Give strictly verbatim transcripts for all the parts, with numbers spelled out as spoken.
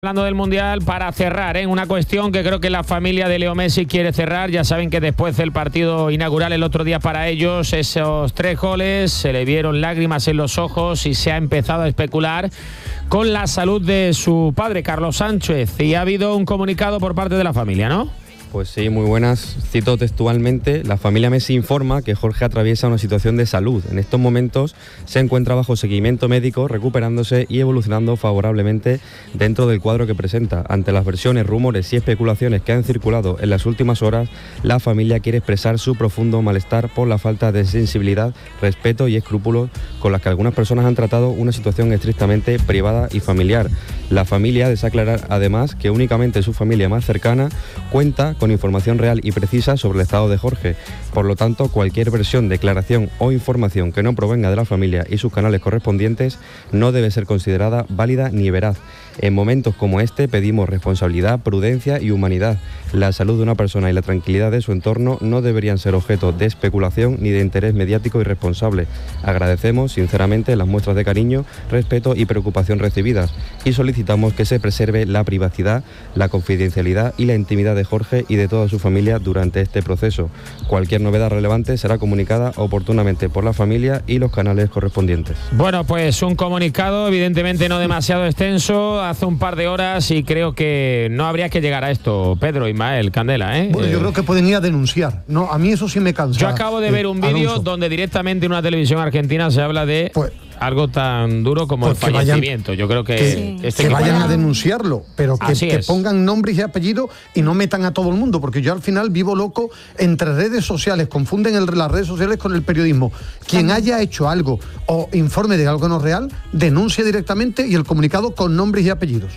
Hablando del Mundial, para cerrar, ¿eh? una cuestión que creo que la familia de Leo Messi quiere cerrar. Ya saben que después del partido inaugural el otro día para ellos, esos tres goles, se le vieron lágrimas en los ojos y se ha empezado a especular con la salud de su padre, Carlos Sánchez. Y ha habido un comunicado por parte de la familia, ¿no? Pues sí, muy buenas. Cito textualmente: la familia Messi informa que Jorge atraviesa una situación de salud. En estos momentos se encuentra bajo seguimiento médico, recuperándose y evolucionando favorablemente dentro del cuadro que presenta. Ante las versiones, rumores y especulaciones que han circulado en las últimas horas, la familia quiere expresar su profundo malestar por la falta de sensibilidad, respeto y escrúpulos con las que algunas personas han tratado una situación estrictamente privada y familiar. La familia desea aclarar además que únicamente su familia más cercana cuenta con información real y precisa sobre el estado de Jorge. Por lo tanto, cualquier versión, declaración o información que no provenga de la familia y sus canales correspondientes no debe ser considerada válida ni veraz. En momentos como este pedimos responsabilidad, prudencia y humanidad. La salud de una persona y la tranquilidad de su entorno no deberían ser objeto de especulación ni de interés mediático irresponsable. Agradecemos sinceramente las muestras de cariño, respeto y preocupación recibidas y solicitamos que se preserve la privacidad, la confidencialidad y la intimidad de Jorge y de toda su familia durante este proceso. Cualquier novedad relevante será comunicada oportunamente por la familia y los canales correspondientes. Bueno, pues un comunicado evidentemente no demasiado extenso, hace un par de horas, y creo que no habría que llegar a esto, Pedro, Ismael, Candela, ¿eh? Bueno, yo creo que pueden ir a denunciar. No, a mí eso sí me cansa. Yo acabo de ver un vídeo donde directamente en una televisión argentina se habla de pues, algo tan duro como pues el fallecimiento. Vayan, yo creo que... Que, sí. este que vayan pueda... a denunciarlo, pero que, que pongan nombres y apellidos y no metan a todo el mundo, porque yo al final vivo loco entre redes sociales, confunden el, las redes sociales con el periodismo. Quien haya hecho algo o informe de algo no real, denuncie directamente y el comunicado con nombres y apellidos.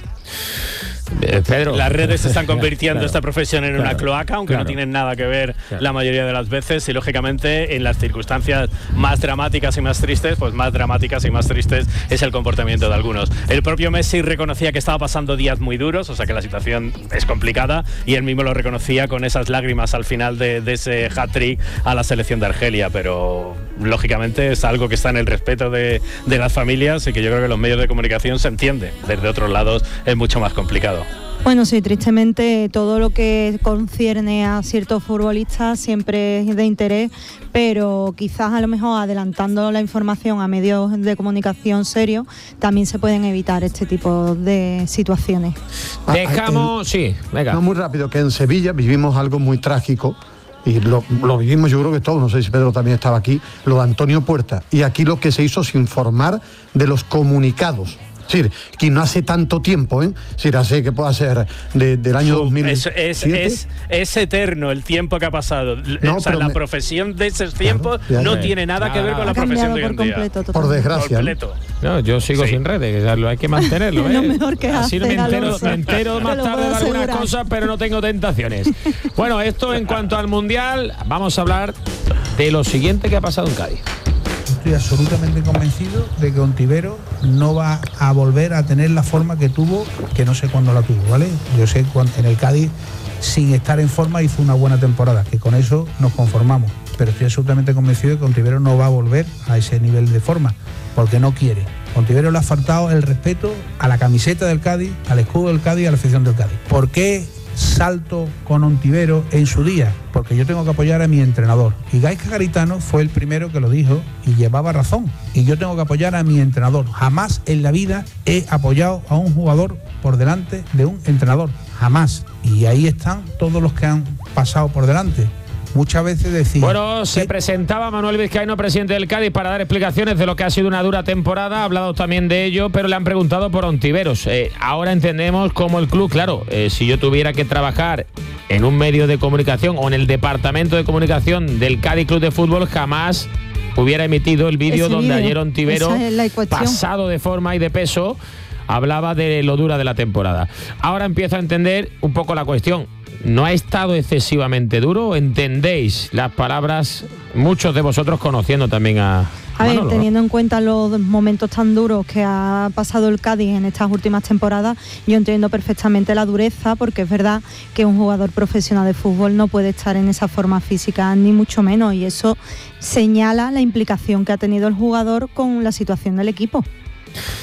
Pedro. Las redes se están convirtiendo claro, esta profesión en claro, una cloaca, aunque claro, no tienen nada que ver claro. la mayoría de las veces, y lógicamente en las circunstancias más dramáticas y más tristes, pues más dramáticas y más tristes es el comportamiento de algunos. El propio Messi reconocía que estaba pasando días muy duros, o sea que la situación es complicada, y él mismo lo reconocía con esas lágrimas al final de, de ese hat-trick a la selección de Argelia, pero lógicamente es algo que está en el respeto de, de las familias, y que yo creo que los medios de comunicación se entiende, desde otros lados es mucho más complicado. Bueno, sí, tristemente todo lo que concierne a ciertos futbolistas siempre es de interés, pero quizás a lo mejor adelantando la información a medios de comunicación serios también se pueden evitar este tipo de situaciones. Dejamos, sí, venga. No, muy rápido, que en Sevilla vivimos algo muy trágico. Y lo, lo vivimos, yo creo que todos, no sé si Pedro también estaba aquí, lo de Antonio Puerta. Y aquí lo que se hizo es informar de los comunicados. Es decir, que no hace tanto tiempo, ¿eh? Es decir, hace que pueda ser de, del año dos mil siete. Es, es, es, es eterno el tiempo que ha pasado. No, o sea, la me... profesión de esos tiempos claro, no tiene nada que ver con la profesión de hoy en día. Completo, por desgracia. Por no, yo sigo sí. sin redes, lo hay que mantenerlo, ¿eh? Lo mejor que así hacer, me entero, me entero más tarde de algunas cosas, pero no tengo tentaciones. Bueno, esto en cuanto al Mundial, vamos a hablar de lo siguiente que ha pasado en Cádiz. Estoy absolutamente convencido de que Ontivero no va a volver a tener la forma que tuvo, que no sé cuándo la tuvo, ¿vale? Yo sé que en el Cádiz, sin estar en forma, hizo una buena temporada, que con eso nos conformamos, pero estoy absolutamente convencido de que Ontivero no va a volver a ese nivel de forma, porque no quiere. Ontivero le ha faltado el respeto a la camiseta del Cádiz, al escudo del Cádiz y a la afición del Cádiz. ¿Por qué salto con Ontivero en su día? Porque yo tengo que apoyar a mi entrenador, y Gaizka Garitano fue el primero que lo dijo y llevaba razón, y yo tengo que apoyar a mi entrenador. Jamás en la vida he apoyado a un jugador por delante de un entrenador, jamás, y ahí están todos los que han pasado por delante. Muchas veces decir... Bueno, se presentaba Manuel Vizcaíno, presidente del Cádiz, para dar explicaciones de lo que ha sido una dura temporada. Ha hablado también de ello, pero le han preguntado por Ontiveros. Eh, ahora entendemos cómo el club, claro, eh, si yo tuviera que trabajar en un medio de comunicación o en el departamento de comunicación del Cádiz Club de Fútbol, jamás hubiera emitido el vídeo donde video. ayer Ontivero, pasado de forma y de peso, hablaba de lo dura de la temporada. Ahora empiezo a entender un poco la cuestión. ¿No ha estado excesivamente duro? ¿Entendéis las palabras? Muchos de vosotros conociendo también a... A Manolo, ver, teniendo ¿no? en cuenta los momentos tan duros que ha pasado el Cádiz en estas últimas temporadas, yo entiendo perfectamente la dureza, porque es verdad que un jugador profesional de fútbol no puede estar en esa forma física, ni mucho menos, y eso señala la implicación que ha tenido el jugador con la situación del equipo.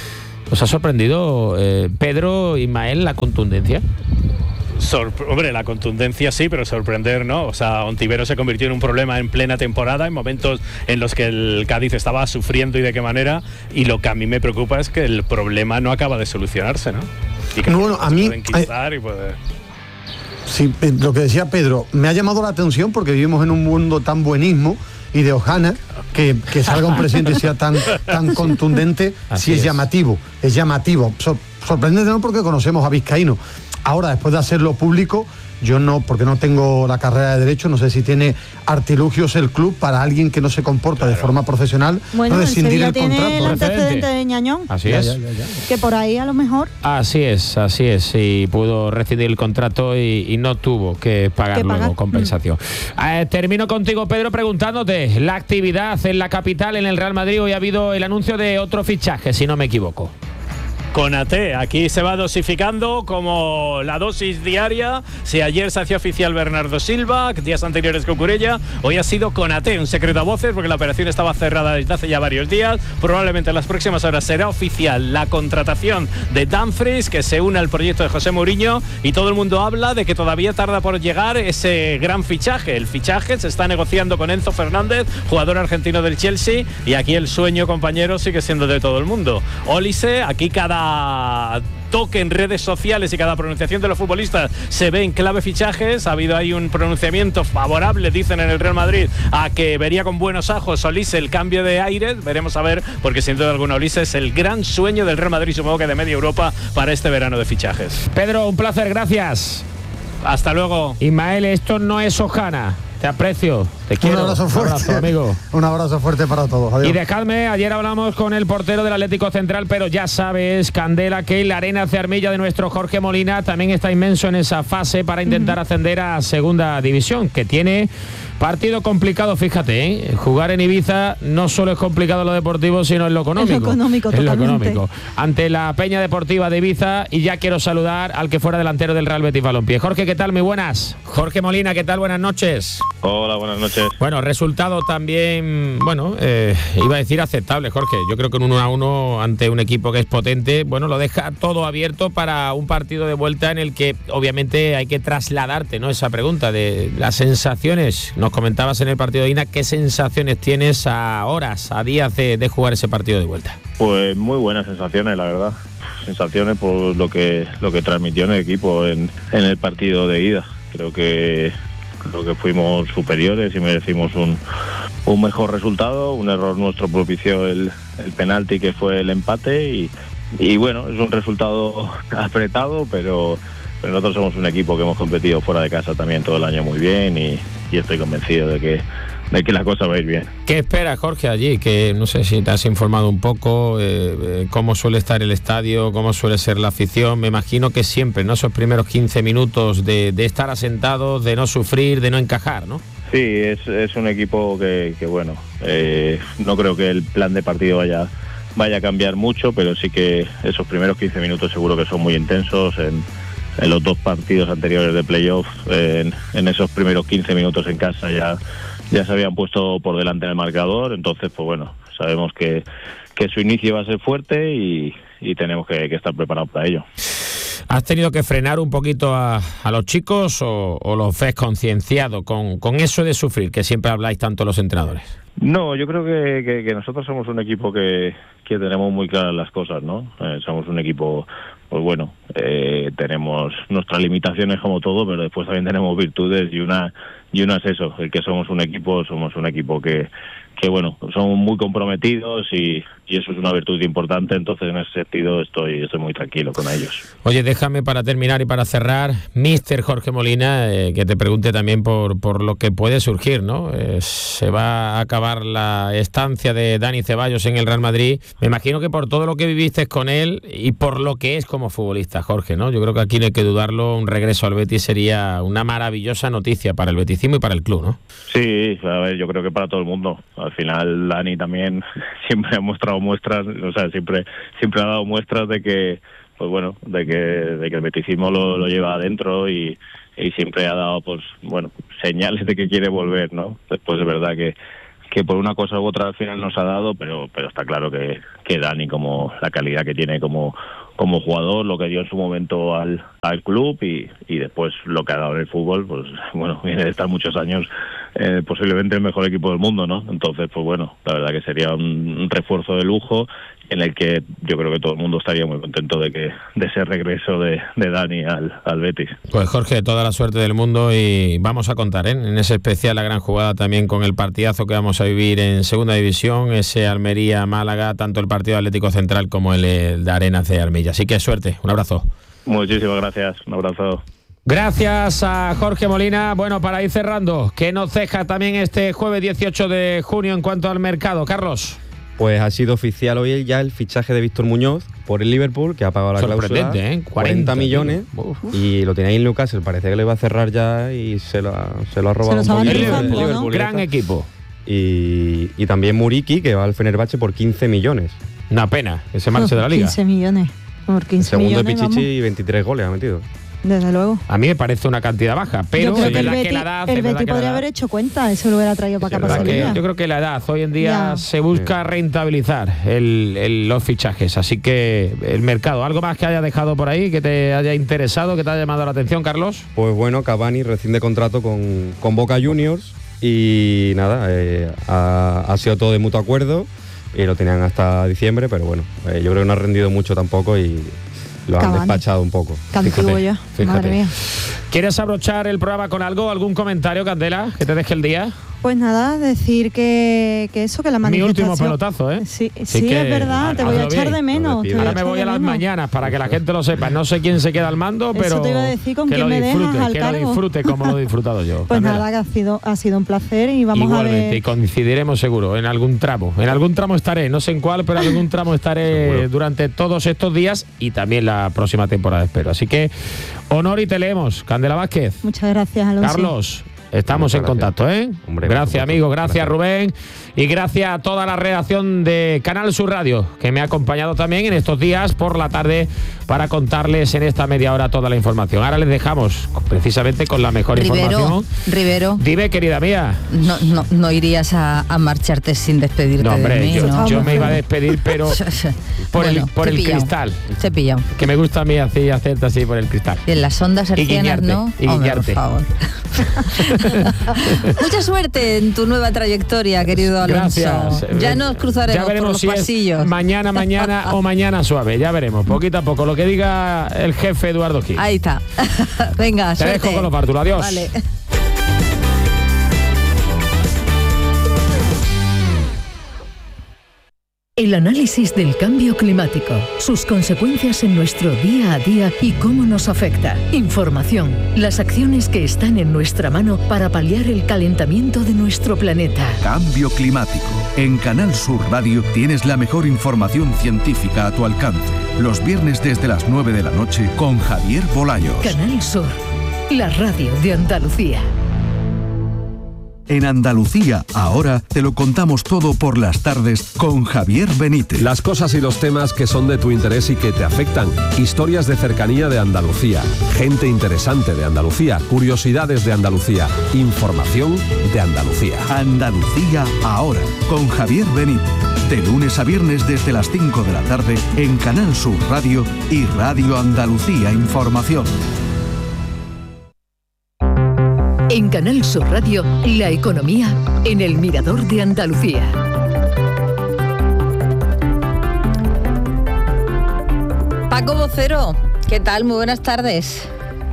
¿Os ha sorprendido, eh, Pedro, Ismael, la contundencia? Sorpre- Hombre, la contundencia sí, pero sorprender no. O sea, Ontiveros se convirtió en un problema en plena temporada, en momentos en los que el Cádiz estaba sufriendo y de qué manera. Y lo que a mí me preocupa es que el problema no acaba de solucionarse, ¿no? Y que no, bueno, a mí pueden quitar y poder... Sí, lo que decía Pedro, me ha llamado la atención porque vivimos en un mundo tan buenismo y de hojana que, que salga un presidente y sea tan, tan contundente, sí es, es llamativo, es llamativo. Sor- sorprendente no porque conocemos a Vizcaíno. Ahora, después de hacerlo público, yo no, porque no tengo la carrera de Derecho, no sé si tiene artilugios el club para alguien que no se comporta claro. de forma profesional, bueno, rescindir el tiene contrato. El antecedente de Ñañón. Así ya, es. Ya, ya, ya. Que por ahí a lo mejor. Así es, así es. Y pudo rescindir el contrato y, y no tuvo que pagar ¿Qué luego pagar? compensación. Mm. Eh, termino contigo, Pedro, preguntándote la actividad en la capital, en el Real Madrid. Hoy ha habido el anuncio de otro fichaje, si no me equivoco. Konaté, aquí se va dosificando como la dosis diaria. Si ayer se hacía oficial Bernardo Silva, días anteriores Cucurella, hoy ha sido Konaté, un secreto a voces porque la operación estaba cerrada desde hace ya varios días. Probablemente en las próximas horas será oficial la contratación de Dumfries, que se une al proyecto de José Mourinho, y todo el mundo habla de que todavía tarda por llegar ese gran fichaje. El fichaje se está negociando con Enzo Fernández, jugador argentino del Chelsea, y aquí el sueño, compañero, sigue siendo de todo el mundo. Olise, aquí cada toque en redes sociales y cada pronunciación de los futbolistas se ve en clave fichajes. Ha habido ahí un pronunciamiento favorable, dicen en el Real Madrid, a que vería con buenos ojos Olise el cambio de aires. Veremos a ver, porque sin duda alguna Olise es el gran sueño del Real Madrid, supongo que de media Europa, para este verano de fichajes. Pedro, un placer, gracias. Hasta luego. Ismael, esto no es hojana. Te aprecio, te quiero. Un abrazo fuerte, un abrazo, amigo. Un abrazo fuerte para todos. Adiós. Y dejadme, ayer hablamos con el portero del Atlético Central, pero ya sabes, Candela, que la arena hace armilla de nuestro Jorge Molina también está inmenso en esa fase para intentar uh-huh. ascender a Segunda División, que tiene partido complicado, fíjate, ¿eh? Jugar en Ibiza no solo es complicado en lo deportivo, sino en lo económico. En lo económico, en lo totalmente. económico. Ante la Peña Deportiva de Ibiza, y ya quiero saludar al que fuera delantero del Real Betis Balompié. Jorge, ¿qué tal? Muy buenas. Jorge Molina, ¿qué tal? Buenas noches. Hola, buenas noches. Bueno, resultado también, bueno, eh, iba a decir aceptable, Jorge. Yo creo que un uno a uno ante un equipo que es potente, bueno, lo deja todo abierto para un partido de vuelta en el que obviamente hay que trasladarte, ¿no? Esa pregunta de las sensaciones. Nos comentabas en el partido de Ina, ¿qué sensaciones tienes a horas, a días de, de jugar ese partido de vuelta? Pues muy buenas sensaciones, la verdad. Sensaciones por lo que lo que transmitió en el equipo en, en el partido de ida. Creo que creo que fuimos superiores y merecimos un, un mejor resultado. Un error nuestro propició el, el penalti, que fue el empate, y, y bueno, es un resultado apretado, pero, pero nosotros somos un equipo que hemos competido fuera de casa también todo el año muy bien, y, y estoy convencido de que de que la cosa va a ir bien. ¿Qué esperas, Jorge, allí? Que no sé si te has informado un poco, eh, eh, cómo suele estar el estadio, cómo suele ser la afición. Me imagino que siempre, ¿no? Esos primeros quince minutos de, de estar asentados, de no sufrir, de no encajar, ¿no? Sí, es, es un equipo que, que bueno, eh, no creo que el plan de partido vaya, vaya a cambiar mucho, pero sí que esos primeros quince minutos seguro que son muy intensos. En, en los dos partidos anteriores de playoff, en, en esos primeros quince minutos en casa ya ya se habían puesto por delante en el marcador, entonces pues bueno, sabemos que, que su inicio va a ser fuerte y, y tenemos que, que estar preparados para ello. ¿Has tenido que frenar un poquito a, a los chicos o, o los ves concienciados con, con eso de sufrir, que siempre habláis tanto los entrenadores? No, yo creo que, que, que nosotros somos un equipo que, que tenemos muy claras las cosas, ¿no? Eh, somos un equipo, pues bueno, eh, tenemos nuestras limitaciones como todo, pero después también tenemos virtudes, y una y una es eso, el que somos un equipo, somos un equipo que, que bueno, somos muy comprometidos, y, y eso es una virtud importante. Entonces en ese sentido estoy, estoy muy tranquilo con ellos. Oye, déjame para terminar y para cerrar, míster Jorge Molina, eh, que te pregunte también por, por lo que puede surgir, ¿no? Eh, se va a acabar la estancia de Dani Ceballos en el Real Madrid. Me imagino que por todo lo que viviste con él y por lo que es como futbolista, Jorge, ¿no? Yo creo que aquí no hay que dudarlo, un regreso al Betis sería una maravillosa noticia para el beticismo y para el club, ¿no? Sí, a ver, yo creo que para todo el mundo. Al final Dani también siempre ha mostrado muestras, o sea, siempre siempre ha dado muestras de que, pues bueno, de que de que el beticismo lo, lo lleva adentro, y, y siempre ha dado, pues bueno, señales de que quiere volver, ¿no? Después es verdad que que por una cosa u otra al final nos ha dado, pero pero está claro que, que Dani, como la calidad que tiene como como jugador, lo que dio en su momento al, al club y, y después lo que ha dado en el fútbol, pues bueno, viene de estar muchos años eh, posiblemente el mejor equipo del mundo, ¿no? Entonces, pues bueno, la verdad que sería un, un refuerzo de lujo en el que yo creo que todo el mundo estaría muy contento de que de ese regreso de, de Dani al, al Betis. Pues Jorge, toda la suerte del mundo y vamos a contar ¿eh? en ese especial la gran jugada también con el partidazo que vamos a vivir en Segunda División, ese Almería-Málaga, tanto el partido Atlético Central como el, el de Arenas de Armilla. Así que suerte, un abrazo. Muchísimas gracias, un abrazo. Gracias a Jorge Molina. Bueno, para ir cerrando, ¿qué nos deja también este jueves dieciocho de junio en cuanto al mercado, Carlos? Pues ha sido oficial hoy ya el fichaje de Víctor Muñoz por el Liverpool, que ha pagado la cláusula, ¿eh? cuarenta, cuarenta millones, y lo tenía ahí en Newcastle, parece que lo iba a cerrar ya y se lo ha, se lo ha robado se un poquito. El Liverpool, ¿no? Gran equipo. Y, y también Muriqui, que va al Fenerbahce por quince millones. Una pena que se marche de la liga. quince millones. Por quince Segundo millones, Pichichi vamos. y veintitrés goles ha metido. Desde luego. A mí me parece una cantidad baja, pero yo creo es que el verdad Betis, que la edad, el es verdad Betis que la podría edad- haber hecho cuenta, eso lo hubiera traído para es acá para verdad que Sevilla. yo creo que la edad hoy en día Ya. se busca rentabilizar el, el- los fichajes, así que el mercado. ¿Algo más que haya dejado por ahí, que te haya interesado, que te haya llamado la atención, Carlos? Pues bueno, Cavani recién de contrato con, con Boca Juniors y nada, eh, ha, ha sido todo de mutuo acuerdo y lo tenían hasta diciembre, pero bueno, eh, yo creo que no ha rendido mucho tampoco y lo han Cavani. despachado un poco. Qué antiguo ya, fíjate. madre mía. ¿Quieres abrochar el programa con algo, algún comentario, Candela, que te deje el día? Pues nada, decir que, que eso, que la Mi manifestación... último pelotazo, ¿eh? Sí, Así sí que, es verdad, te voy a hazlo echar bien. de menos. No te le voy Ahora a me echar voy de a las menos. mañanas para que la gente lo sepa. No sé quién se queda al mando, Eso pero te iba a decir, con que quién lo me dejas disfrute, al que lo cargo. disfrute como lo he disfrutado yo. Pues Candela. nada, que ha sido, ha sido un placer y vamos Igualmente, a ver... y coincidiremos seguro en algún tramo. En algún tramo estaré, no sé en cuál, pero en algún tramo estaré Seguro. durante todos estos días y también la próxima temporada, espero. Así que, honor y te leemos. Candela Vázquez. Muchas gracias, Alonso. Carlos, estamos Muchas en contacto, ¿eh? Hombre, por gracias, supuesto. amigo, gracias, Gracias. Rubén. Y gracias a toda la redacción de Canal Sur Radio, que me ha acompañado también en estos días por la tarde para contarles en esta media hora toda la información. Ahora les dejamos precisamente con la mejor Rivero, información. Rivero, Dime, querida mía. no, no, no irías a, a marcharte sin despedirte No, hombre, de mí, yo, ¿no? yo me iba a despedir, pero por Bueno, el, por te he el pillado, cristal. Te he pillado. Que me gusta a mí así, hacerte así por el cristal. Y en las ondas Y hercianas, guiñarte, ¿no? y Hombre, guiñarte. por favor. Mucha suerte en tu nueva trayectoria, querido Alonso. Gracias. Ya nos cruzaremos Ya veremos por los si es pasillos. mañana, mañana o mañana suave. Ya veremos, poquito a poco. Lo que diga el jefe Eduardo Gil. Ahí está. Venga, Te suerte. dejo con los bártulos. Adiós. Vale. El análisis del cambio climático, sus consecuencias en nuestro día a día y cómo nos afecta. Información, las acciones que están en nuestra mano para paliar el calentamiento de nuestro planeta. Cambio climático. En Canal Sur Radio tienes la mejor información científica a tu alcance. Los viernes desde las nueve de la noche con Javier Bolaños. Canal Sur, la radio de Andalucía. En Andalucía, ahora te lo contamos todo por las tardes con Javier Benítez. Las cosas y los temas que son de tu interés y que te afectan. Historias de cercanía de Andalucía. Gente interesante de Andalucía. Curiosidades de Andalucía. Información de Andalucía. Andalucía, ahora con Javier Benítez. De lunes a viernes desde las cinco de la tarde en Canal Sur Radio y Radio Andalucía Información. En Canal Sur Radio, la economía en el Mirador de Andalucía. Paco Vocero, ¿qué tal? Muy buenas tardes.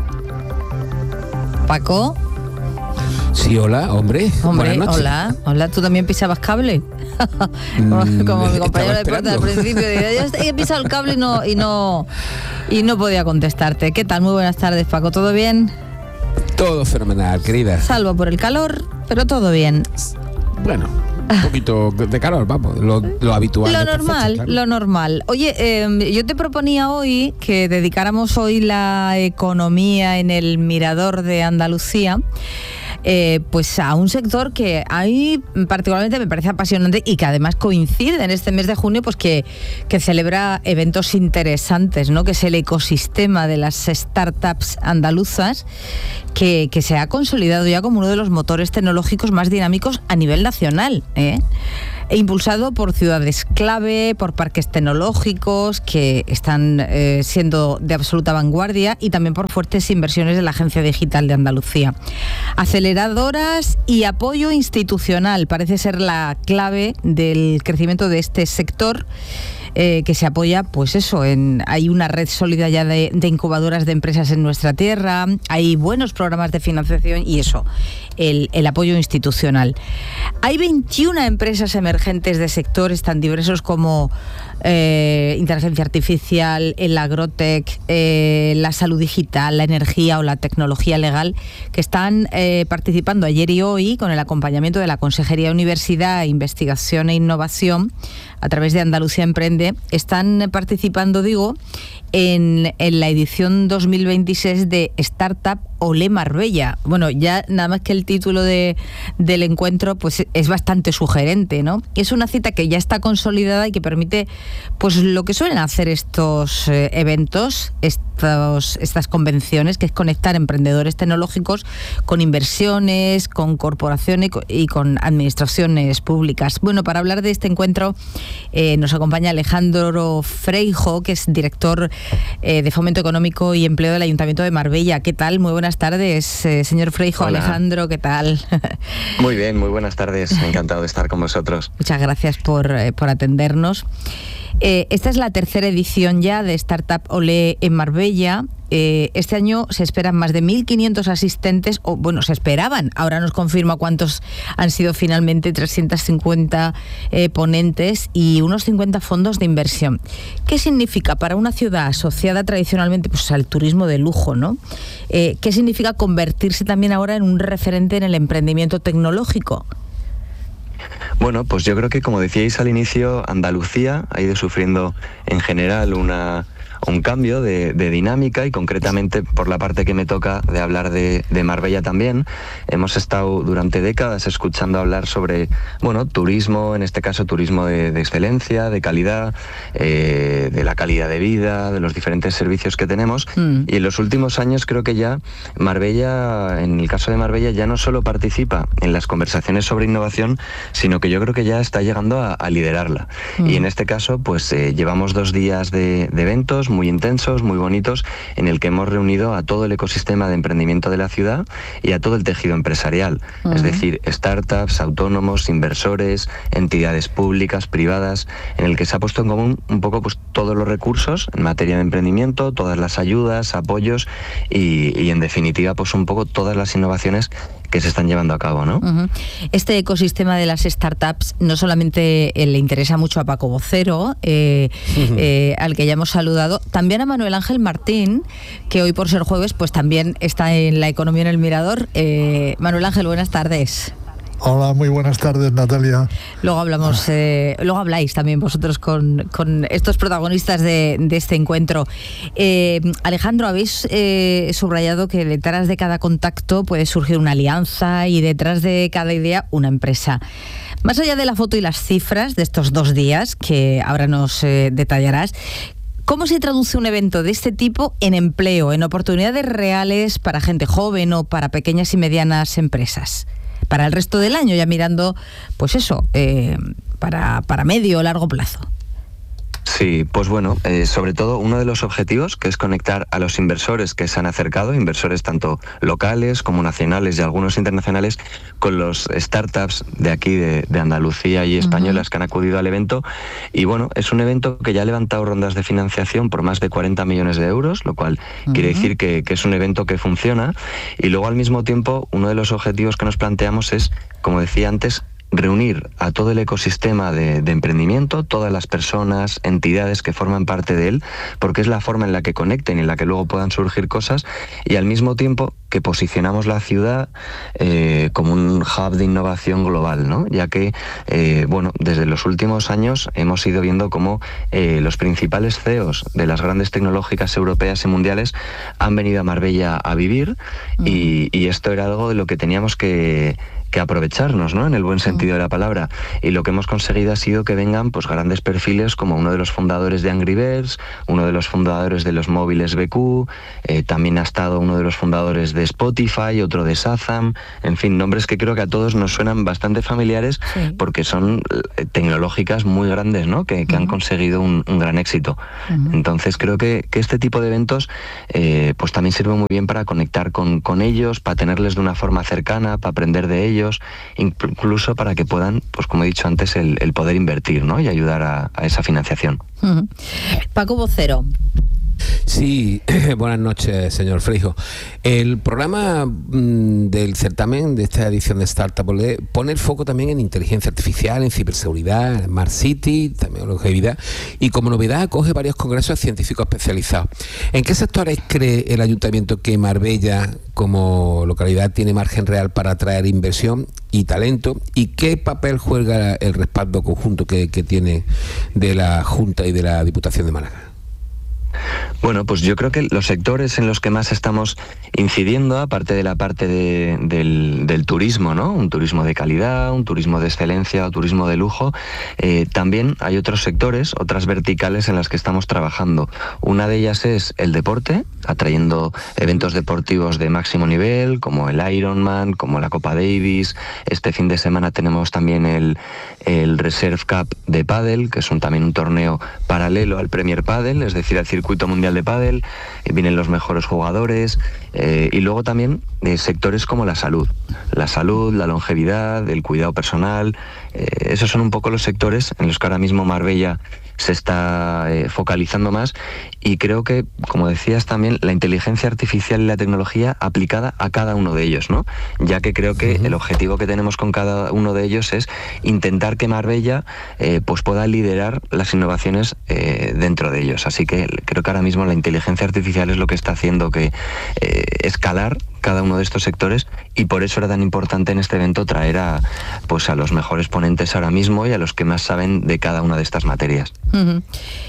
Paco. Sí, hola, hombre. Hombre, Buenas noches. hola. Hola, ¿tú también pisabas cable? como, Mm, como mi estaba compañero de deporte al esperando. principio. Digo, yo he pisado el cable y no, y no y no podía contestarte. ¿Qué tal? Muy buenas tardes, Paco. ¿Todo bien? Todo fenomenal, querida. Salvo por el calor, pero todo bien. Bueno, un poquito de calor, vamos, lo, lo habitual. Lo de estas normal, fechas, claro. lo normal. Oye, eh, yo te proponía hoy que dedicáramos hoy la economía en el Mirador de Andalucía eh, pues a un sector que a mí particularmente me parece apasionante y que además coincide en este mes de junio, pues que, que celebra eventos interesantes, ¿no? Que es el ecosistema de las startups andaluzas, que, que se ha consolidado ya como uno de los motores tecnológicos más dinámicos a nivel nacional, ¿eh? E impulsado por ciudades clave, por parques tecnológicos que están eh, siendo de absoluta vanguardia y también por fuertes inversiones de la Agencia Digital de Andalucía. Aceleradoras y apoyo institucional parece ser la clave del crecimiento de este sector. Eh, que se apoya, pues eso, en, hay una red sólida ya de, de incubadoras de empresas en nuestra tierra, hay buenos programas de financiación y eso, el, el apoyo institucional. Hay veintiuna empresas emergentes de sectores tan diversos como eh, inteligencia artificial, el agrotech, eh, la salud digital, la energía o la tecnología legal, que están eh, participando ayer y hoy con el acompañamiento de la Consejería de Universidad, Investigación e Innovación a través de Andalucía Emprende. Están participando, digo, en, en la edición dos mil veintiséis de Startup Olé Marbella. Bueno, ya nada más que el título de, del encuentro pues es bastante sugerente, ¿no? Es una cita que ya está consolidada y que permite pues lo que suelen hacer estos eh, eventos, estos, estas convenciones, que es conectar emprendedores tecnológicos con inversiones, con corporaciones y con administraciones públicas. Bueno, para hablar de este encuentro eh, nos acompaña Alejandro Freijo, que es director eh, de Fomento Económico y Empleo del Ayuntamiento de Marbella. ¿Qué tal? Muy buenas tardes, eh, señor Freijo. Hola. Alejandro, ¿qué tal? Muy bien, muy buenas tardes. Encantado de estar con vosotros. Muchas gracias por, eh, por atendernos. Eh, esta es la tercera edición ya de Startup Olé en Marbella. Eh, este año se esperan más de mil quinientos asistentes, o bueno, se esperaban, ahora nos confirma cuántos han sido finalmente, trescientos cincuenta eh, ponentes y unos cincuenta fondos de inversión. ¿Qué significa para una ciudad asociada tradicionalmente pues, al turismo de lujo, ¿no? Eh, ¿Qué significa convertirse también ahora en un referente en el emprendimiento tecnológico? Bueno, pues yo creo que, como decíais al inicio, Andalucía ha ido sufriendo en general una... un cambio de, de dinámica y concretamente por la parte que me toca de hablar de, de Marbella también. Hemos estado durante décadas escuchando hablar sobre, bueno, turismo, en este caso turismo de, de excelencia, de calidad, eh, de la calidad de vida, de los diferentes servicios que tenemos mm. y en los últimos años creo que ya Marbella, en el caso de Marbella, ya no solo participa en las conversaciones sobre innovación, sino que yo creo que ya está llegando a, a liderarla. Mm. Y en este caso, pues eh, llevamos dos días de, de eventos muy intensos, muy bonitos, en el que hemos reunido a todo el ecosistema de emprendimiento de la ciudad y a todo el tejido empresarial, uh-huh. es decir, startups, autónomos, inversores, entidades públicas, privadas, en el que se ha puesto en común un poco pues todos los recursos en materia de emprendimiento, todas las ayudas, apoyos y, y en definitiva pues un poco todas las innovaciones que se están llevando a cabo, ¿no? Uh-huh. Este ecosistema de las startups no solamente eh, le interesa mucho a Paco Vocero, eh, uh-huh. eh, al que ya hemos saludado, también a Manuel Ángel Martín, que hoy por ser jueves pues también está en La Economía en el Mirador. Eh, Manuel Ángel, buenas tardes. Hola, muy buenas tardes, Natalia. Luego hablamos, eh, luego habláis también vosotros con, con estos protagonistas de, de este encuentro. Eh, Alejandro, habéis eh, subrayado que detrás de cada contacto puede surgir una alianza y detrás de cada idea una empresa. Más allá de la foto y las cifras de estos dos días, que ahora nos eh, detallarás, ¿cómo se traduce un evento de este tipo en empleo, en oportunidades reales para gente joven o para pequeñas y medianas empresas? Para el resto del año, ya mirando, pues eso, eh, para, para medio o largo plazo. Sí, pues bueno, eh, sobre todo uno de los objetivos, que es conectar a los inversores que se han acercado, inversores tanto locales como nacionales y algunos internacionales, con los startups de aquí, de, de Andalucía y españolas uh-huh. que han acudido al evento. Y bueno, es un evento que ya ha levantado rondas de financiación por más de cuarenta millones de euros, lo cual uh-huh. quiere decir que, que es un evento que funciona. Y luego, al mismo tiempo, uno de los objetivos que nos planteamos es, como decía antes, reunir a todo el ecosistema de, de emprendimiento, todas las personas, entidades que forman parte de él, porque es la forma en la que conecten y en la que luego puedan surgir cosas, y al mismo tiempo que posicionamos la ciudad eh, como un hub de innovación global, ¿no? Ya que, eh, bueno, desde los últimos años hemos ido viendo cómo eh, los principales C E Os de las grandes tecnológicas europeas y mundiales han venido a Marbella a vivir, mm. y, y esto era algo de lo que teníamos que que aprovecharnos, ¿no? En el buen sentido de la palabra. Y lo que hemos conseguido ha sido que vengan pues grandes perfiles como uno de los fundadores de Angry Birds, uno de los fundadores de los móviles B Q, eh, también ha estado uno de los fundadores de Spotify, otro de Shazam, en fin, nombres que creo que a todos nos suenan bastante familiares, sí, porque son eh, tecnológicas muy grandes, ¿no? Que, que uh-huh. han conseguido un, un gran éxito. Uh-huh. Entonces creo que, que este tipo de eventos eh, pues también sirve muy bien para conectar con, con ellos, para tenerles de una forma cercana, para aprender de ellos, incluso para que puedan, pues como he dicho antes, el, el poder invertir, ¿no? Y ayudar a, a esa financiación. Uh-huh. Paco Vocero. Sí, buenas noches, señor Freijo. El programa mmm, del certamen de esta edición de Startup pone el foco también en inteligencia artificial, en ciberseguridad, en Smart City, también en longevidad, y como novedad acoge varios congresos científicos especializados. ¿En qué sectores cree el Ayuntamiento que Marbella, como localidad, tiene margen real para atraer inversión y talento? ¿Y qué papel juega el respaldo conjunto que, que tiene de la Junta y de la Diputación de Málaga? Bueno, pues yo creo que los sectores en los que más estamos incidiendo, aparte de la parte de, del, del turismo, ¿no? Un turismo de calidad, un turismo de excelencia o turismo de lujo, eh, también hay otros sectores, otras verticales en las que estamos trabajando. Una de ellas es el deporte, atrayendo eventos deportivos de máximo nivel, como el Ironman, como la Copa Davis. Este fin de semana tenemos también el, el Reserve Cup de pádel, que es un, también un torneo paralelo al Premier Padel, es decir, al circuito mundial de pádel, eh, vienen los mejores jugadores, eh, y luego también eh, sectores como la salud, la salud, la longevidad, el cuidado personal, eh, esos son un poco los sectores en los que ahora mismo Marbella se está eh, focalizando más, y creo que, como decías también, la inteligencia artificial y la tecnología aplicada a cada uno de ellos, ¿no? Ya que creo que uh-huh. el objetivo que tenemos con cada uno de ellos es intentar que Marbella eh, pues pueda liderar las innovaciones eh, dentro de ellos. Así que creo que ahora mismo la inteligencia artificial es lo que está haciendo que eh, escalar cada uno de estos sectores, y por eso era tan importante en este evento traer a, pues a los mejores ponentes ahora mismo y a los que más saben de cada una de estas materias. Uh-huh.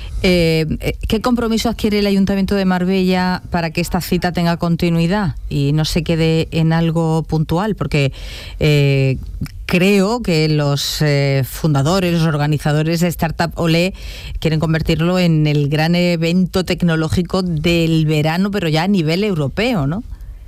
Eh, ¿Qué compromiso adquiere el Ayuntamiento de Marbella para que esta cita tenga continuidad y no se quede en algo puntual? Porque eh, creo que los eh, fundadores, los organizadores de Startup Olé quieren convertirlo en el gran evento tecnológico del verano, pero ya a nivel europeo, ¿no?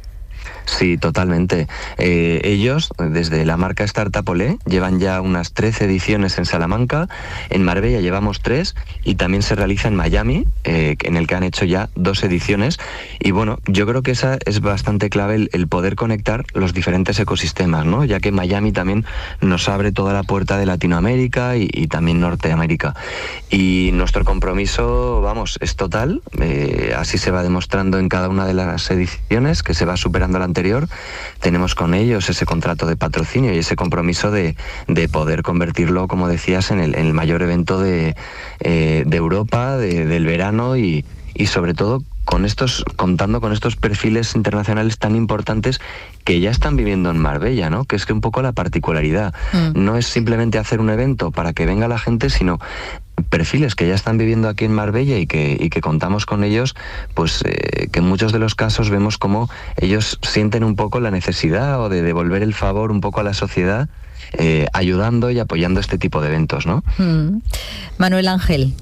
Sí, totalmente. Eh, ellos, desde la marca Startup Olé, llevan ya unas trece ediciones en Salamanca, en Marbella llevamos tres, y también se realiza en Miami, eh, en el que han hecho ya dos ediciones, y bueno, yo creo que esa es bastante clave, el, el poder conectar los diferentes ecosistemas, ¿no? Ya que Miami también nos abre toda la puerta de Latinoamérica y, y también Norteamérica. Y nuestro compromiso, vamos, es total, eh, así se va demostrando en cada una de las ediciones, que se va superando la anterior. Tenemos con ellos ese contrato de patrocinio y ese compromiso de, de poder convertirlo, como decías, en el, en el mayor evento de, eh, de Europa, de, del verano, y, y sobre todo con estos, contando con estos perfiles internacionales tan importantes que ya están viviendo en Marbella, ¿no? Que es que un poco la particularidad mm. no es simplemente hacer un evento para que venga la gente, sino perfiles que ya están viviendo aquí en Marbella y que, y que contamos con ellos, pues eh, que en muchos de los casos vemos como ellos sienten un poco la necesidad o de devolver el favor un poco a la sociedad, eh, ayudando y apoyando este tipo de eventos, ¿no? Mm. Manuel Ángel.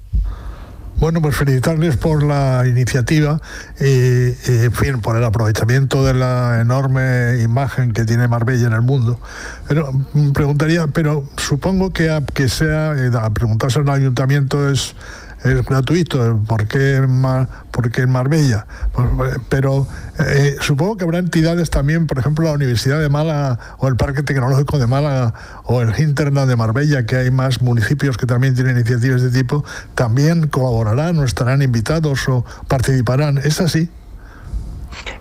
Bueno, pues felicitarles por la iniciativa y, y, en fin, por el aprovechamiento de la enorme imagen que tiene Marbella en el mundo. Pero me preguntaría, pero supongo que, a, que sea, a preguntarse al ayuntamiento es... es gratuito, ¿por qué en, Mar, ¿por qué en Marbella? Pues, pero eh, supongo que habrá entidades también, por ejemplo la Universidad de Málaga o el Parque Tecnológico de Málaga o el Hinterland de Marbella, que hay más municipios que también tienen iniciativas de este tipo, también colaborarán o estarán invitados o participarán. ¿Es así?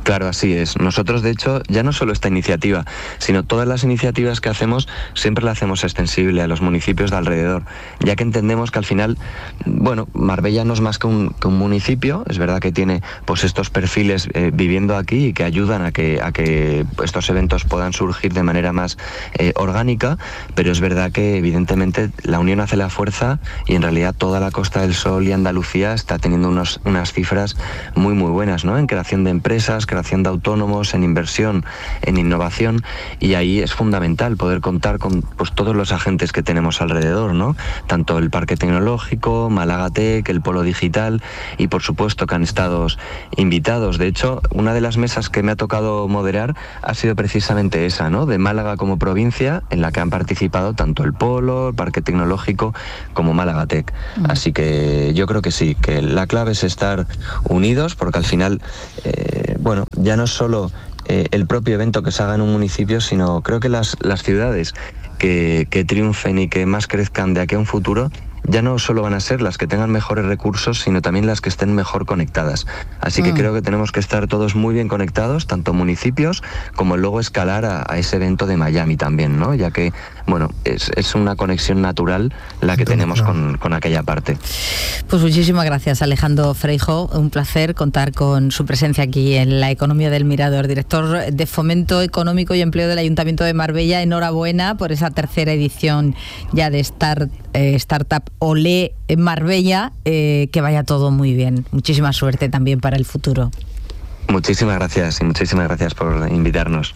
Claro, así es. Nosotros, de hecho, ya no solo esta iniciativa, sino todas las iniciativas que hacemos, siempre la hacemos extensible a los municipios de alrededor, ya que entendemos que al final, bueno, Marbella no es más que un, que un municipio, es verdad que tiene pues estos perfiles eh, viviendo aquí y que ayudan a que, a que estos eventos puedan surgir de manera más eh, orgánica, pero es verdad que evidentemente la unión hace la fuerza y en realidad toda la Costa del Sol y Andalucía está teniendo unos, unas cifras muy muy buenas, ¿no? En creación de empresas, creación de autónomos, en inversión, en innovación, y ahí es fundamental poder contar con pues todos los agentes que tenemos alrededor, ¿no? Tanto el Parque Tecnológico, Málaga Tech, el Polo Digital y por supuesto que han estado invitados. De hecho, una de las mesas que me ha tocado moderar ha sido precisamente esa, ¿no? De Málaga como provincia, en la que han participado tanto el Polo, el Parque Tecnológico como Málaga Tech. Así que yo creo que sí, que la clave es estar unidos, porque al final, eh, bueno, ya no es solo eh, el propio evento que se haga en un municipio, sino creo que las, las ciudades que, que triunfen y que más crezcan de aquí a un futuro, ya no solo van a ser las que tengan mejores recursos, sino también las que estén mejor conectadas. Así que mm. creo que tenemos que estar todos muy bien conectados, tanto municipios como luego escalar a, a ese evento de Miami también, ¿no? Ya que, bueno, es, es una conexión natural la que tenemos con, con aquella parte. Pues muchísimas gracias, Alejandro Freijo. Un placer contar con su presencia aquí en La Economía del Mirador. Director de Fomento Económico y Empleo del Ayuntamiento de Marbella, enhorabuena por esa tercera edición ya de Start, eh, Startup Olé Marbella, eh, que vaya todo muy bien. Muchísima suerte también para el futuro. Muchísimas gracias y muchísimas gracias por invitarnos.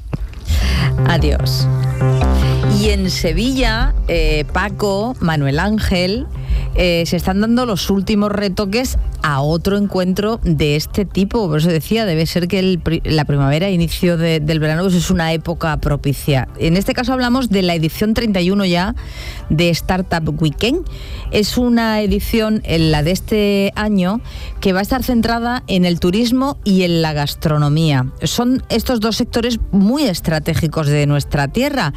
Adiós. Y en Sevilla, eh, Paco, Manuel Ángel, eh, se están dando los últimos retoques a otro encuentro de este tipo. Por eso decía, debe ser que el, la primavera, inicio de, del verano, pues es una época propicia. En este caso hablamos de la edición treinta y uno ya de Startup Weekend. Es una edición, en la de este año, que va a estar centrada en el turismo y en la gastronomía. Son estos dos sectores muy estratégicos de nuestra tierra,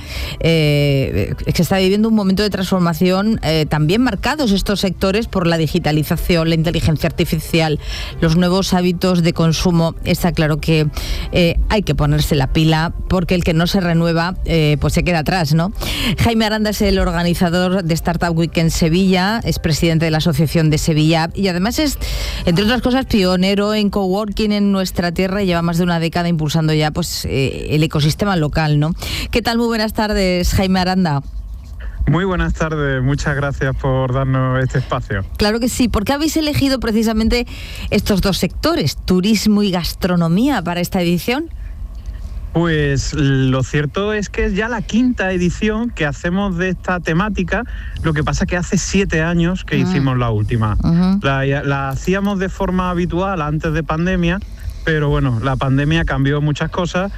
eh, que está viviendo un momento de transformación, eh, también marcados estos sectores por la digitalización, la inteligencia artificial, los nuevos hábitos de consumo. Está claro que eh, hay que ponerse la pila, porque el que no se renueva eh, pues se queda atrás, ¿no? Jaime Aranda es el organizador de Startup Weekend Sevilla, es presidente de la Asociación de Sevilla y además es, entre otras cosas, pionero en coworking en nuestra tierra y lleva más de una década impulsando ya pues eh, el ecosistema local, ¿no? ¿Qué tal? Muy buenas tardes, Jaime Aranda. Muy buenas tardes, muchas gracias por darnos este espacio. Claro que sí. ¿Por qué habéis elegido precisamente estos dos sectores, turismo y gastronomía, para esta edición? Pues lo cierto es que es ya la quinta edición que hacemos de esta temática, lo que pasa que hace siete años que uh-huh. hicimos la última. Uh-huh. La, la hacíamos de forma habitual antes de pandemia, pero bueno, la pandemia cambió muchas cosas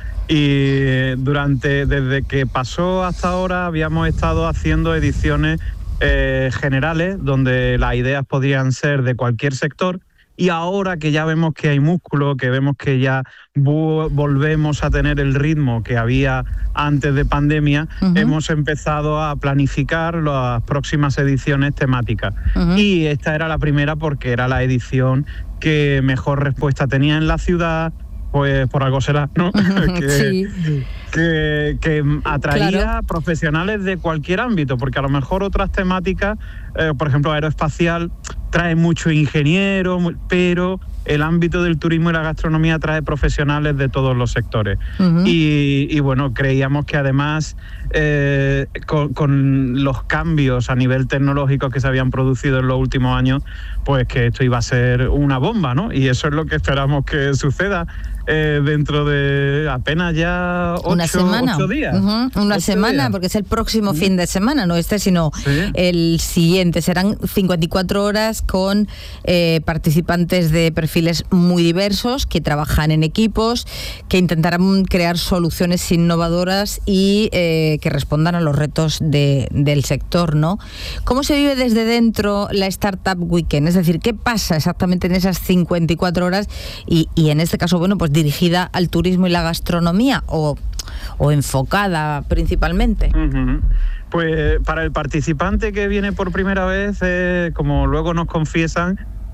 y durante desde que pasó hasta ahora habíamos estado haciendo ediciones eh, generales donde las ideas podían ser de cualquier sector. Y ahora que ya vemos que hay músculo, que vemos que ya vo- volvemos a tener el ritmo que había antes de pandemia, uh-huh. hemos empezado a planificar las próximas ediciones temáticas. Uh-huh. Y esta era la primera porque era la edición que mejor respuesta tenía en la ciudad, pues por algo será, ¿no? que, sí. que, que atraía claro. profesionales de cualquier ámbito, porque a lo mejor otras temáticas, eh, por ejemplo, aeroespacial, trae mucho ingeniero, pero el ámbito del turismo y la gastronomía trae profesionales de todos los sectores. Uh-huh. Y, y bueno, creíamos que además eh, con, con los cambios a nivel tecnológico que se habían producido en los últimos años, pues que esto iba a ser una bomba, ¿no? Y eso es lo que esperamos que suceda eh, dentro de apenas ya ocho, una semana. ocho días. Uh-huh. Una ocho semana, días. Porque es el próximo uh-huh. fin de semana, no este, sino sí. el siguiente. Serán cincuenta y cuatro horas con eh, participantes de perfiles muy diversos, que trabajan en equipos, que intentarán crear soluciones innovadoras y eh, que respondan a los retos de, del sector, ¿no? ¿Cómo se vive desde dentro la Startup Weekend? Es decir, ¿qué pasa exactamente en esas cincuenta y cuatro horas? Y, y en este caso, bueno, pues dirigida al turismo y la gastronomía o, o enfocada principalmente. Uh-huh. Pues para el participante que viene por primera vez, eh, como luego nos confiesan,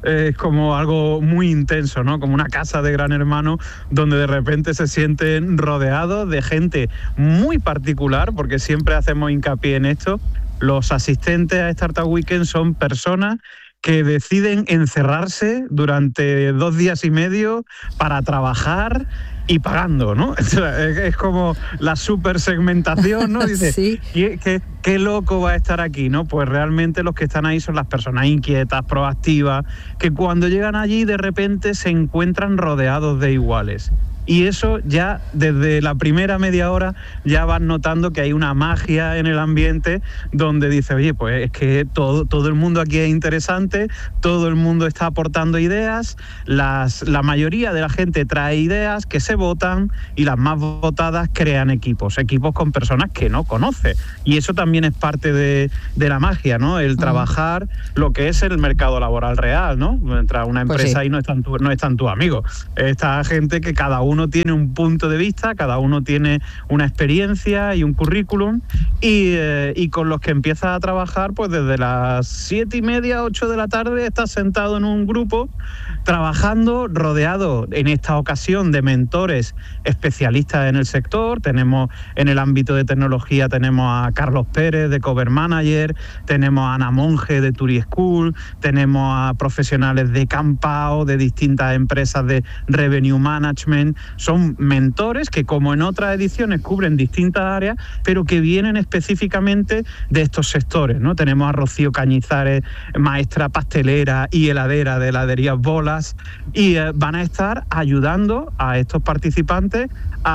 es eh, como algo muy intenso, ¿no? Como una casa de Gran Hermano donde de repente se sienten rodeados de gente muy particular, porque siempre hacemos hincapié en esto. Los asistentes a Startup Weekend son personas que deciden encerrarse durante dos días y medio para trabajar y pagando, ¿no? Es como la super segmentación, ¿no? Dice, sí. ¿qué, qué, qué loco va a estar aquí, ¿no? Pues realmente los que están ahí son las personas inquietas, proactivas, que cuando llegan allí de repente se encuentran rodeados de iguales. Y eso ya desde la primera media hora ya vas notando que hay una magia en el ambiente donde dice, oye, pues es que todo, todo el mundo aquí es interesante, todo el mundo está aportando ideas, las, la mayoría de la gente trae ideas que se votan y las más votadas crean equipos, equipos con personas que no conoce. Y eso también es parte de, de la magia, ¿no? El trabajar lo que es el mercado laboral real, ¿no? Entra una empresa pues sí. y no están, tu, no están tus amigos. Esta gente que cada uno uno tiene un punto de vista, cada uno tiene una experiencia y un currículum y, eh, y con los que empiezas a trabajar pues desde las siete y media, ocho de la tarde estás sentado en un grupo trabajando rodeado en esta ocasión de mentores especialistas en el sector. Tenemos en el ámbito de tecnología tenemos a Carlos Pérez de Cover Manager, tenemos a Ana Monge de Turi School, tenemos a profesionales de Campao, de distintas empresas de Revenue Management. Son mentores que, como en otras ediciones, cubren distintas áreas, pero que vienen específicamente de estos sectores, ¿no? Tenemos a Rocío Cañizares, maestra pastelera y heladera de heladerías Bolas, y eh, van a estar ayudando a estos participantes.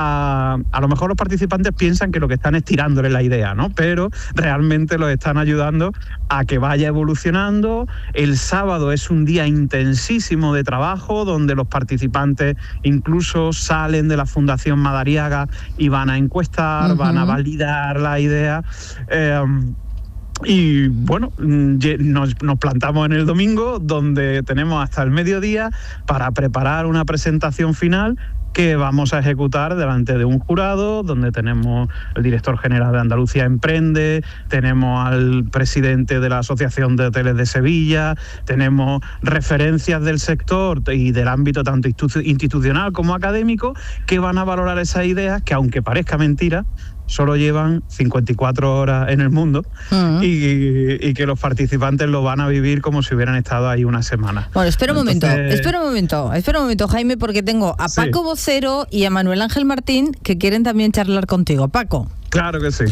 A, a lo mejor los participantes piensan que lo que están es tirándole la idea, ¿no? Pero realmente los están ayudando a que vaya evolucionando. El sábado es un día intensísimo de trabajo donde los participantes incluso salen de la Fundación Madariaga y van a encuestar, uh-huh. van a validar la idea. Eh, Y bueno, nos, nos plantamos en el domingo, donde tenemos hasta el mediodía para preparar una presentación final que vamos a ejecutar delante de un jurado, donde tenemos el director general de Andalucía Emprende, tenemos al presidente de la Asociación de Hoteles de Sevilla, tenemos referencias del sector y del ámbito tanto institucional como académico, que van a valorar esas ideas que, aunque parezca mentira, solo llevan cincuenta y cuatro horas en el mundo uh-huh. y, y que los participantes lo van a vivir como si hubieran estado ahí una semana. Bueno, espera un Entonces... momento, espera un momento, espera un momento, Jaime, porque tengo a Paco sí. Vocero y a Manuel Ángel Martín que quieren también charlar contigo. Paco. Claro que sí.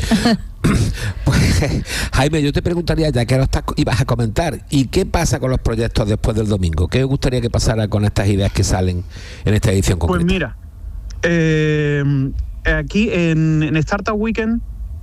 Pues, Jaime, yo te preguntaría, ya que ahora estás, ibas a comentar, ¿y qué pasa con los proyectos después del domingo? ¿Qué os gustaría que pasara con estas ideas que salen en esta edición concreta? Pues mira, eh... aquí en, en Startup Weekend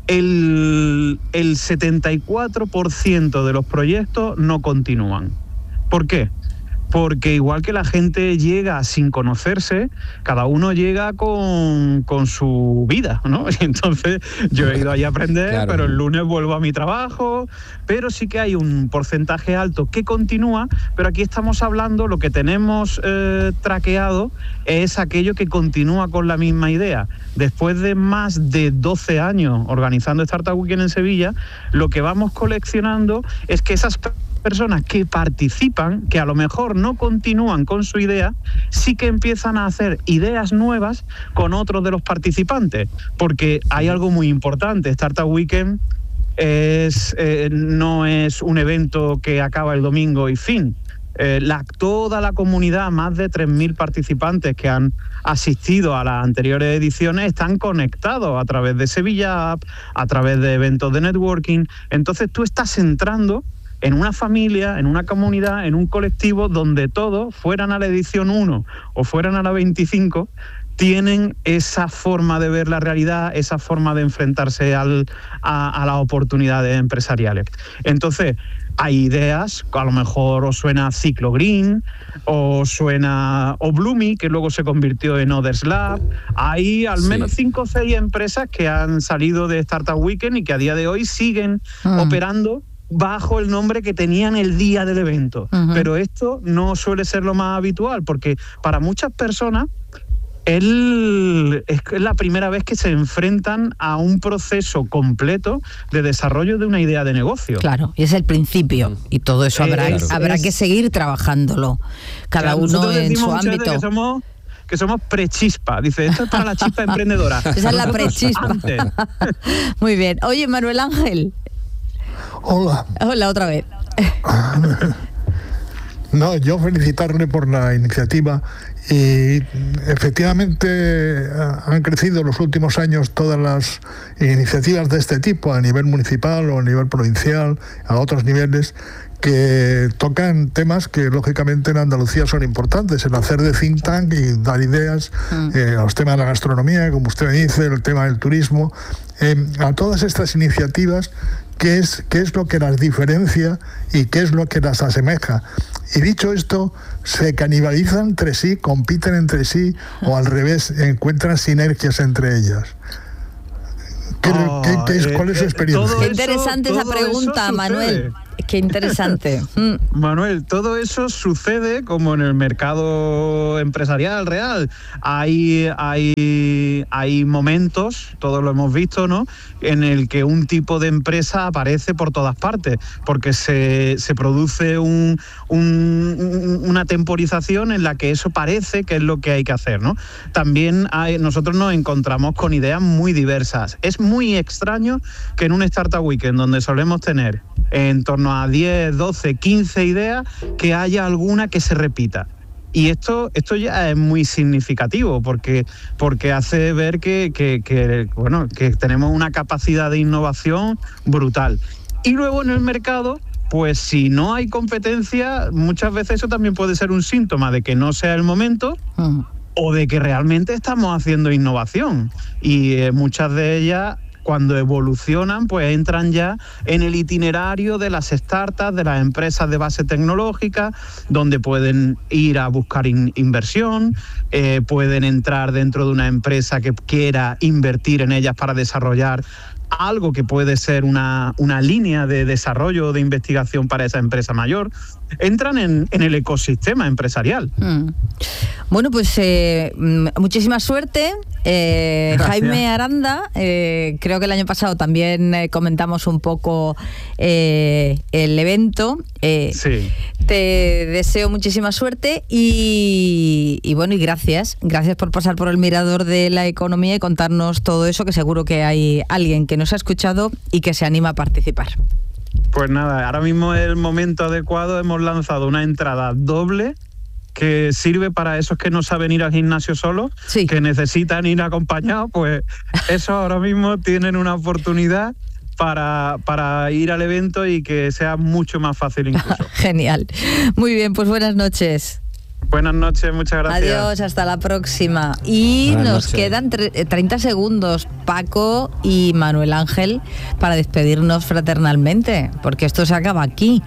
el, el setenta y cuatro por ciento de los proyectos no continúan. ¿Por qué? Porque igual que la gente llega sin conocerse, cada uno llega con, con su vida, ¿no? Y entonces yo he ido ahí a aprender, claro. pero el lunes vuelvo a mi trabajo, pero sí que hay un porcentaje alto que continúa, pero aquí estamos hablando, lo que tenemos eh, traqueado es aquello que continúa con la misma idea. Después de más de doce años organizando Startup Weekend en Sevilla, lo que vamos coleccionando es que esas personas que participan, que a lo mejor no continúan con su idea, sí que empiezan a hacer ideas nuevas con otros de los participantes, porque hay algo muy importante. Startup Weekend es, eh, no es un evento que acaba el domingo y fin. Eh, la, toda la comunidad, más de tres mil participantes que han asistido a las anteriores ediciones, están conectados a través de Sevilla App, a través de eventos de networking. Entonces tú estás entrando en una familia, en una comunidad, en un colectivo donde todos, fueran a la edición uno o fueran a la veinticinco, tienen esa forma de ver la realidad, esa forma de enfrentarse al, a, a las oportunidades empresariales. Entonces, hay ideas, a lo mejor os suena Ciclo Green, o suena o Bloomy, que luego se convirtió en Others Lab. Hay al menos sí. cinco o seis empresas que han salido de Startup Weekend y que a día de hoy siguen mm. operando bajo el nombre que tenían el día del evento. Uh-huh. Pero esto no suele ser lo más habitual, porque para muchas personas Él es la primera vez que se enfrentan a un proceso completo de desarrollo de una idea de negocio. Claro, y es el principio, y todo eso habrá, es, habrá es, que seguir trabajándolo, cada claro, uno en su ámbito. Que somos, que somos prechispa, dice, esto es para la chispa emprendedora. Esa es la prechispa. Muy bien. Oye, Manuel Ángel. Hola. Hola, otra vez. No, yo felicitarle por la iniciativa. Y efectivamente han crecido en los últimos años todas las iniciativas de este tipo a nivel municipal o a nivel provincial, a otros niveles, que tocan temas que lógicamente en Andalucía son importantes, el hacer de think tank y dar ideas, mm. eh, a los temas de la gastronomía, como usted dice, el tema del turismo, eh, a todas estas iniciativas. ¿Qué es, qué es lo que las diferencia y qué es lo que las asemeja? Y dicho esto, se canibalizan entre sí, compiten entre sí o al revés, encuentran sinergias entre ellas. ¿Qué, oh, qué, qué es, ¿Cuál es su experiencia? Qué interesante esa pregunta, Manuel. Qué interesante. Manuel, todo eso sucede como en el mercado empresarial real. Hay, hay, hay momentos, todos lo hemos visto, ¿no?, en el que un tipo de empresa aparece por todas partes, porque se, se produce un, un, una temporización en la que eso parece que es lo que hay que hacer, ¿no? También hay, nosotros nos encontramos con ideas muy diversas. Es muy extraño que en un Startup Weekend, donde solemos tener en torno a diez, doce, quince ideas, que haya alguna que se repita. Y esto, esto ya es muy significativo porque, porque hace ver que, que, que, bueno, que tenemos una capacidad de innovación brutal. Y luego en el mercado, pues si no hay competencia, muchas veces eso también puede ser un síntoma de que no sea el momento, uh-huh, o de que realmente estamos haciendo innovación. Y eh, muchas de ellas, cuando evolucionan, pues entran ya en el itinerario de las startups, de las empresas de base tecnológica, donde pueden ir a buscar in- inversión, eh, pueden entrar dentro de una empresa que quiera invertir en ellas para desarrollar algo que puede ser una, una línea de desarrollo o de investigación para esa empresa mayor. Entran en, en el ecosistema empresarial. Mm. Bueno, pues eh, muchísima suerte. Eh, Jaime Aranda, eh, creo que el año pasado también eh, comentamos un poco eh, el evento. Eh, sí. Te deseo muchísima suerte y, y bueno, y gracias. Gracias por pasar por el mirador de la economía y contarnos todo eso, que seguro que hay alguien que nos ha escuchado y que se anima a participar. Pues nada, ahora mismo es el momento adecuado. Hemos lanzado una entrada doble que sirve para esos que no saben ir al gimnasio solos, sí, que necesitan ir acompañados, pues esos ahora mismo tienen una oportunidad para, para ir al evento y que sea mucho más fácil incluso. Genial. Muy bien, pues buenas noches. Buenas noches, muchas gracias. Adiós, hasta la próxima. Y buenas nos noches. Quedan tre- treinta segundos, Paco y Manuel Ángel, para despedirnos fraternalmente, porque esto se acaba aquí.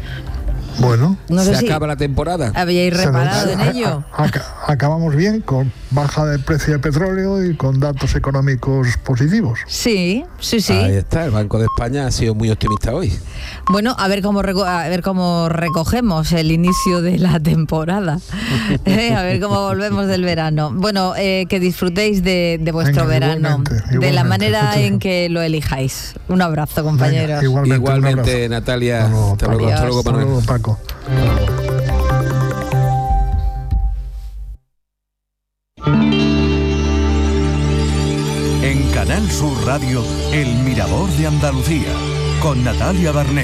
Bueno, no sé se si acaba la temporada. ¿Habíais reparado en ello? Acabamos bien, con baja del precio del petróleo y con datos económicos positivos. Sí, sí, sí. Ahí está, el Banco de España ha sido muy optimista hoy. Bueno, a ver cómo reco- a ver cómo recogemos el inicio de la temporada. eh, a ver cómo volvemos del verano. Bueno, eh, que disfrutéis de, de vuestro Venga, verano, igualmente, igualmente, de la manera escucha. en que lo elijáis. Un abrazo, compañeros. Venga, igualmente, igualmente Natalia. Hasta luego, hasta luego, hasta luego, Paco. En Canal Sur Radio, El Mirador de Andalucía, con Natalia Barnés.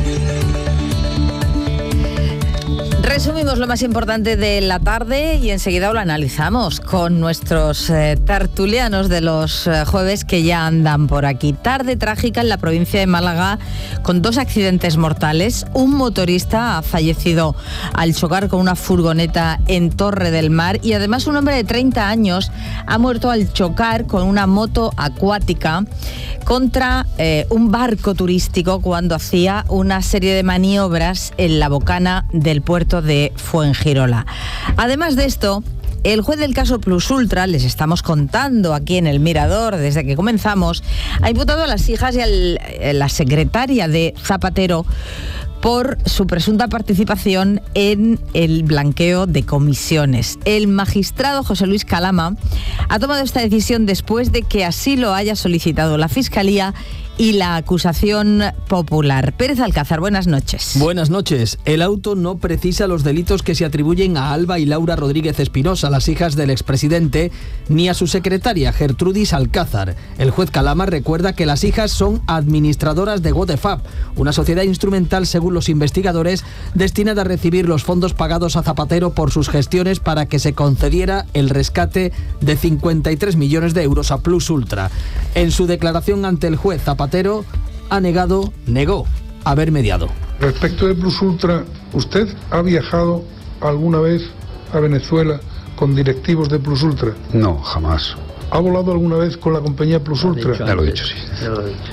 Resumimos lo más importante de la tarde y enseguida lo analizamos con nuestros eh, tertulianos de los eh, jueves que ya andan por aquí. Tarde trágica en la provincia de Málaga con dos accidentes mortales. Un motorista ha fallecido al chocar con una furgoneta en Torre del Mar y además un hombre de treinta años ha muerto al chocar con una moto acuática contra eh, un barco turístico cuando hacía una serie de maniobras en la bocana del puerto de Fuengirola. Además de esto, el juez del caso Plus Ultra, les estamos contando aquí en El Mirador desde que comenzamos, ha imputado a las hijas y a la secretaria de Zapatero por su presunta participación en el blanqueo de comisiones. El magistrado José Luis Calama ha tomado esta decisión después de que así lo haya solicitado la Fiscalía y la acusación popular. Pérez Alcázar, buenas noches. Buenas noches. El auto no precisa los delitos que se atribuyen a Alba y Laura Rodríguez Espinosa, las hijas del expresidente, ni a su secretaria, Gertrudis Alcázar. El juez Calama recuerda que las hijas son administradoras de Godefab, una sociedad instrumental, según los investigadores, destinada a recibir los fondos pagados a Zapatero por sus gestiones para que se concediera el rescate de cincuenta y tres millones de euros a Plus Ultra. En su declaración ante el juez, Zapatero Zapatero ha negado, negó haber mediado. Respecto de Plus Ultra, ¿usted ha viajado alguna vez a Venezuela con directivos de Plus Ultra? No, jamás. ¿Ha volado alguna vez con la compañía Plus Ultra? Ya lo he dicho, sí. Ya lo he dicho.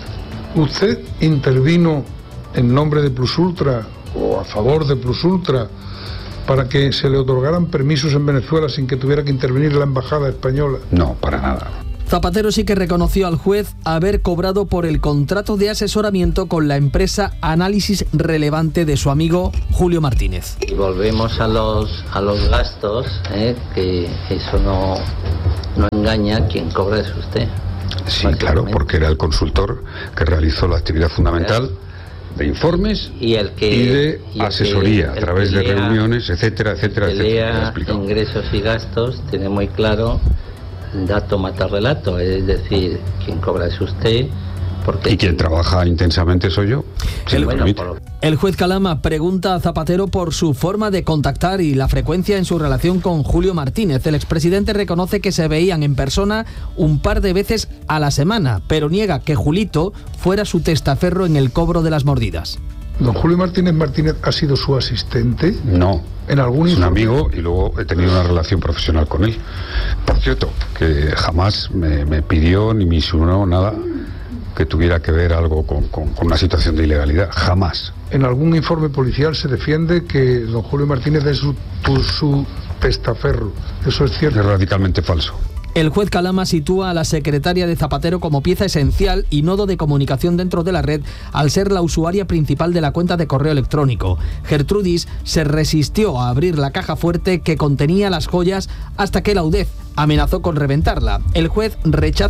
¿Usted intervino en nombre de Plus Ultra o a favor de Plus Ultra para que se le otorgaran permisos en Venezuela sin que tuviera que intervenir la embajada española? No, para nada. Zapatero sí que reconoció al juez haber cobrado por el contrato de asesoramiento con la empresa Análisis Relevante de su amigo Julio Martínez. Y volvemos a los, a los gastos, ¿eh? que eso no, no engaña, quien cobra es usted. Sí, claro, porque era el consultor que realizó la actividad fundamental de informes y, el que, y de y el asesoría que, a través de reuniones, etcétera, etcétera, que etcétera. Lea ingresos y gastos, tiene muy claro. Dato mata relato, es decir, quien cobra es usted. Porque y quien trabaja intensamente soy yo. Si el, bueno, el juez Calama pregunta a Zapatero por su forma de contactar y la frecuencia en su relación con Julio Martínez. El expresidente reconoce que se veían en persona un par de veces a la semana, pero niega que Julito fuera su testaferro en el cobro de las mordidas. ¿Don Julio Martínez Martínez ha sido su asistente? No. ¿En algún es un informe? amigo y luego he tenido una relación profesional con él. Por cierto, que jamás me, me pidió ni me insinuó nada que tuviera que ver algo con, con, con una situación de ilegalidad. Jamás. En algún informe policial se defiende que don Julio Martínez es su, tu, su testaferro. ¿Eso es cierto? Es radicalmente falso. El juez Calama sitúa a la secretaria de Zapatero como pieza esencial y nodo de comunicación dentro de la red al ser la usuaria principal de la cuenta de correo electrónico. Gertrudis se resistió a abrir la caja fuerte que contenía las joyas hasta que la U D E F amenazó con reventarla. El juez rechaza